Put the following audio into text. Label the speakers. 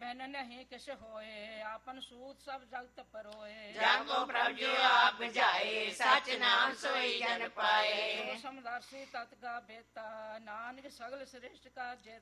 Speaker 1: man नहीं किस होए आपन सूत सब जगत परोए
Speaker 2: जाको प्रभु जो आप जाए सच नाम सोई जन पाए
Speaker 1: समदर्शी तत् का बेता नानक सगल श्रेष्ठ का जेता